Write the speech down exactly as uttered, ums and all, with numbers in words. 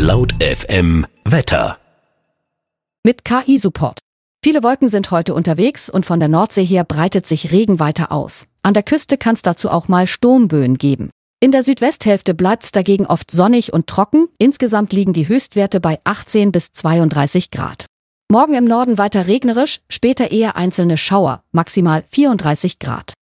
Laut F M Wetter. Mit K I-Support. Viele Wolken sind heute unterwegs und von der Nordsee her breitet sich Regen weiter aus. An der Küste kann es dazu auch mal Sturmböen geben. In der Südwesthälfte bleibt es dagegen oft sonnig und trocken. Insgesamt liegen die Höchstwerte bei achtzehn bis zweiunddreißig Grad. Morgen im Norden weiter regnerisch, später eher einzelne Schauer, maximal vierunddreißig Grad.